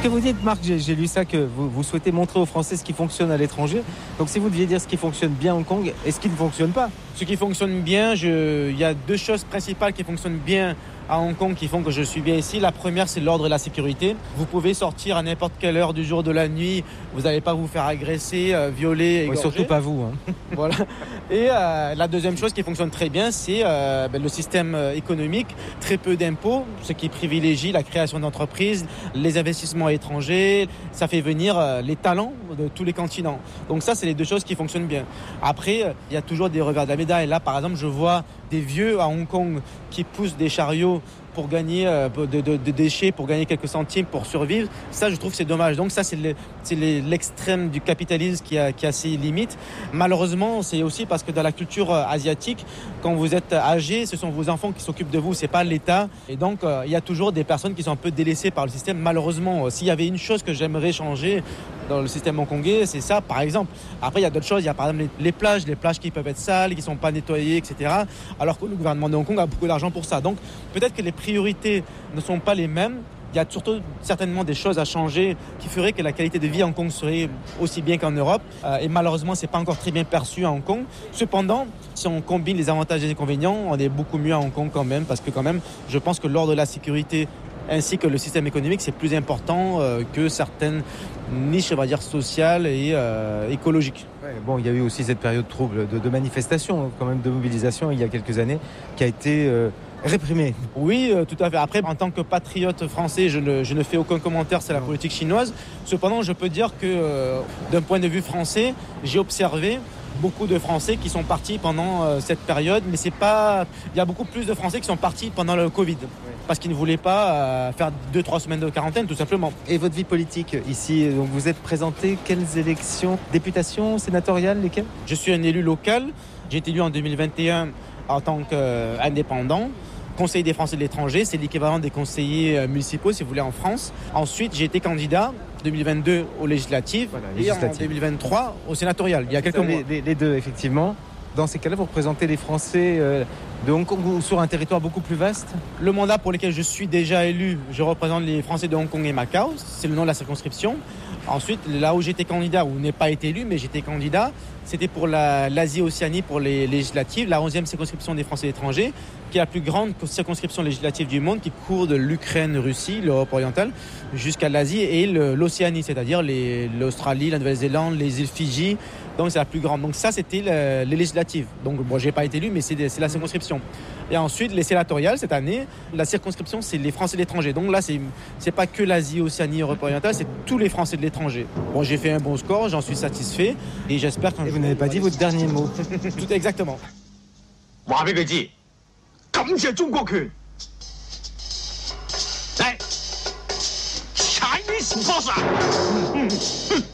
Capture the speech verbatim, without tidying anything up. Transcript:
que vous dites, Marc, j'ai, j'ai lu ça, que vous, vous souhaitez montrer aux Français ce qui fonctionne à l'étranger. Donc si vous deviez dire ce qui fonctionne bien à Hong Kong et ce qui ne fonctionne pas. Ce qui fonctionne bien, je... il y a deux choses principales qui fonctionnent bien à Hong Kong qui font que je suis bien ici. La première, c'est l'ordre et la sécurité. Vous pouvez sortir à n'importe quelle heure du jour, de la nuit. Vous n'allez pas vous faire agresser, euh, violer, égorger. Oui, surtout pas vous. Hein. Voilà. Et euh, la deuxième chose qui fonctionne très bien, c'est euh, ben, le système euh, économique. Très peu d'impôts, ce qui privilégie la création d'entreprises, les investissements étrangers. Ça fait venir euh, les talents de tous les continents. Donc ça, c'est les deux choses qui fonctionnent bien. Après, il euh, y a toujours des revers de la médaille. Là, par exemple, je vois des vieux à Hong Kong qui poussent des chariots pour gagner euh, de, de, de déchets, pour gagner quelques centimes, pour survivre. Ça, je trouve que c'est dommage. Donc ça, c'est, le, c'est le, l'extrême du capitalisme qui a, qui a ses limites. Malheureusement, c'est aussi parce que dans la culture asiatique, quand vous êtes âgé, ce sont vos enfants qui s'occupent de vous, c'est pas l'État. Et donc, euh, il y a toujours des personnes qui sont un peu délaissées par le système. Malheureusement, s'il y avait une chose que j'aimerais changer dans le système hongkongais, c'est ça, par exemple. Après, il y a d'autres choses. Il y a par exemple les, les plages, les plages qui peuvent être sales, qui ne sont pas nettoyées, et cetera. Alors que le gouvernement de Hong Kong a beaucoup d'argent pour ça. Donc, peut-être que les priorités ne sont pas les mêmes. Il y a surtout certainement des choses à changer qui feraient que la qualité de vie à Hong Kong serait aussi bien qu'en Europe. Euh, et malheureusement, ce n'est pas encore très bien perçu à Hong Kong. Cependant, si on combine les avantages et les inconvénients, on est beaucoup mieux à Hong Kong quand même. Parce que quand même, je pense que l'ordre de la sécurité ainsi que le système économique, c'est plus important euh, que certaines niches, on va dire, sociales et euh, écologiques. Ouais, bon, il y a eu aussi cette période trouble de, de manifestation, quand même de mobilisation il y a quelques années, qui a été euh, réprimée. Oui, euh, tout à fait. Après, en tant que patriote français, je ne, je ne fais aucun commentaire sur la politique chinoise. Cependant, je peux dire que euh, d'un point de vue français, j'ai observé beaucoup de Français qui sont partis pendant euh, cette période, mais c'est pas. Il y a beaucoup plus de Français qui sont partis pendant le Covid. Oui. Parce qu'ils ne voulaient pas euh, faire deux trois semaines de quarantaine, tout simplement. Et votre vie politique ici, donc vous êtes présenté quelles élections? Députation, sénatoriale, lesquelles? Je suis un élu local. J'ai été élu en deux mille vingt et un en tant qu'indépendant. Conseiller des Français de l'étranger, c'est l'équivalent des conseillers municipaux, si vous voulez, en France. Ensuite, j'ai été candidat deux mille vingt-deux aux législatives, voilà, et législative. En deux mille vingt-trois au sénatorial, il y a quelques mois. Les, les deux, effectivement. Dans ces cas-là, vous représentez les Français euh, de Hong Kong ou sur un territoire beaucoup plus vaste? Le mandat pour lequel je suis déjà élu, je représente les Français de Hong Kong et Macao. C'est le nom de la circonscription. Ensuite, là où j'étais candidat, où je n'ai pas été élu, mais j'étais candidat, c'était pour la, l'Asie-Océanie, pour les législatives, la onzième circonscription des Français étrangers, qui est la plus grande circonscription législative du monde, qui court de l'Ukraine, Russie, l'Europe orientale, jusqu'à l'Asie et le, l'Océanie, c'est-à-dire les, l'Australie, la Nouvelle-Zélande, les îles Fidji. Donc c'est la plus grande. Donc ça, c'était le, les législatives. Donc bon, j'ai pas été élu, mais c'est, c'est la circonscription. Et ensuite, les sénatoriales, cette année, la circonscription, c'est les Français de l'étranger. Donc là, c'est, c'est pas que l'Asie, Océanie, Europe orientale, c'est tous les Français de l'étranger. Bon, j'ai fait un bon score, j'en suis satisfait. Et j'espère qu'un Et vous n'avez pas dit votre dernier mot. Tout exactement. Chinese boss